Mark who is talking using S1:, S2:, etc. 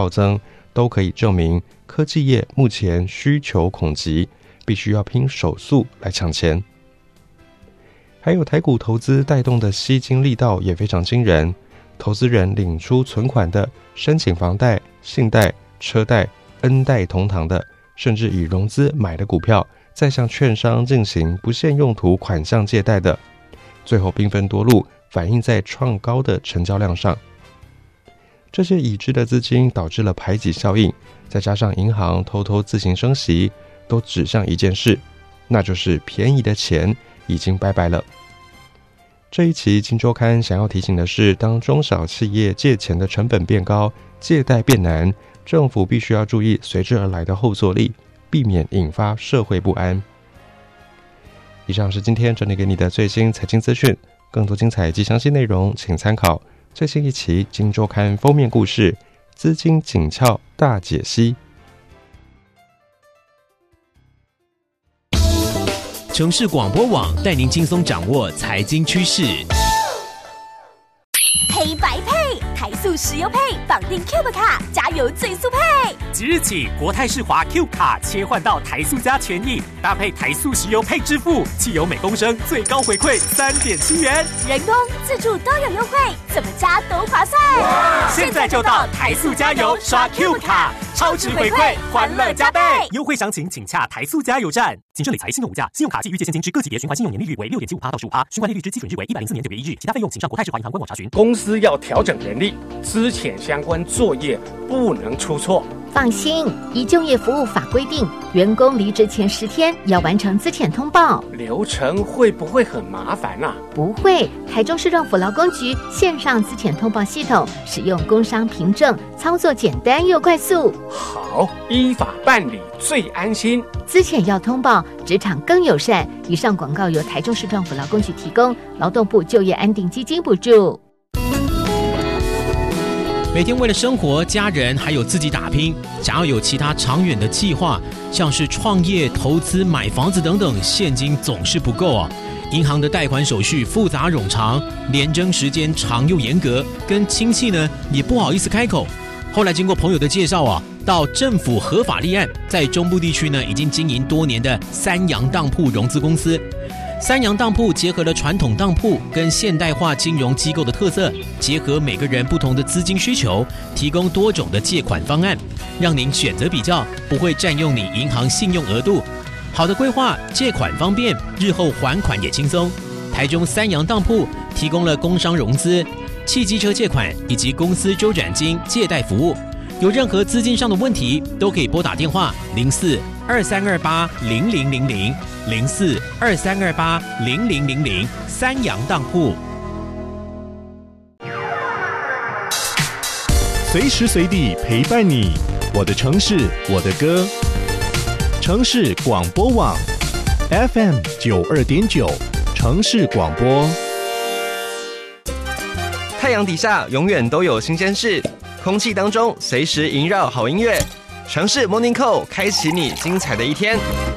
S1: 暴增，都可以证明科技业目前需求恐急，必须要拼手速来抢钱。还有台股投资带动的吸金力道也非常惊人，投资人领出存款的、申请房贷、信贷、车贷、N 贷同堂的，甚至以融资买的股票，再向券商进行不限用途款项借贷的，最后兵分多路，反映在创高的成交量上。这些已知的资金导致了排挤效应，再加上银行偷偷自行升息，都指向一件事，那就是便宜的钱已经拜拜了。这一期《今周刊》想要提醒的是，当中小企业借钱的成本变高，借贷变难，政府必须要注意随之而来的后坐力，避免引发社会不安。以上是今天整理给你的最新财经资讯，更多精彩及详细内容请参考最新一期《今周刊》封面故事，资金紧俏大解析。
S2: 城市广播网带您轻松掌握财经趋势。
S3: 黑白配，台塑石油配，绑定 Cube 卡，加油最速配。
S4: 即日起，国泰世华 Cube 卡切换到台塑加权益，搭配台塑石油配支付，汽油每公升最高回馈3.7元，
S3: 人工、自助都有优惠，怎么加都划算。
S4: 现在就到台塑加油刷 Cube 卡，超值回馈，欢乐加倍。优惠详情请洽台塑加油站。谨慎理财，信用无价，信用卡及预借现金之各级别循环信用年利率为6.75%到15%，循环利率之基准日为104年9月1日，其他费用请上国泰世华银行官网查询。
S5: 公司要调整人力，资遣相关作业不能出错。
S6: 放心，以就业服务法规定，员工离职前10天要完成资遣通报。
S5: 流程会不会很麻烦啊？
S6: 不会，台中市政府劳工局线上资遣通报系统，使用工商凭证，操作简单又快速。
S5: 好，依法办理最安心。
S6: 资遣要通报，职场更友善。以上广告由台中市政府劳工局提供，劳动部就业安定基金补助。
S2: 每天为了生活、家人还有自己打拼，想要有其他长远的计划，像是创业、投资、买房子等等，现金总是不够啊。银行的贷款手续复杂冗长，联征时间长又严格，跟亲戚呢也不好意思开口。后来经过朋友的介绍啊，到政府合法立案，在中部地区呢已经经营多年的三洋当铺融资公司。三洋当铺结合了传统当铺跟现代化金融机构的特色，结合每个人不同的资金需求，提供多种的借款方案，让您选择比较，不会占用你银行信用额度。好的规划，借款方便，日后还款也轻松。台中三洋当铺提供了工商融资、汽机车借款以及公司周转金借贷服务。有任何资金上的问题，都可以拨打电话04-2328-0000 04-2328-0000三洋当铺。
S7: 随时随地陪伴你，我的城市，我的歌。城市广播网 FM 92.9，城市广播。
S8: 太阳底下永远都有新鲜事，空气当中随时萦绕好音乐。城市 Morning Call 开启你精彩的一天。